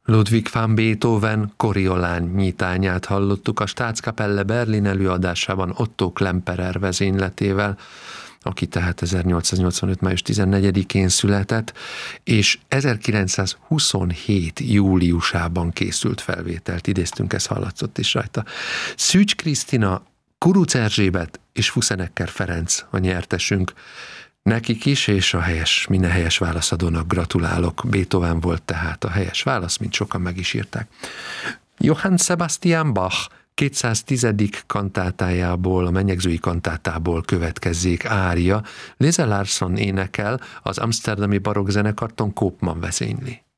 Ludwig van Beethoven Koriolán nyitányát hallottuk a Staatskapelle Berlin előadásában Otto Klemperer vezényletével, aki tehát 1885. május 14-én született, és 1927. júliusában készült felvételt, idéztünk, ez hallatszott is rajta. Szűcs Krisztina, Kuruc Erzsébet és Fuszenecker Ferenc a nyertesünk. Nekik is, és minden helyes válaszadónak gratulálok. Beethoven volt tehát a helyes válasz, mint sokan meg is írták. Johann Sebastian Bach 210. kantátájából, a Menyegzői kantátából következzék ária. Lisa Larson énekel, az amsterdami barokk zenekarton Koopman vezényli.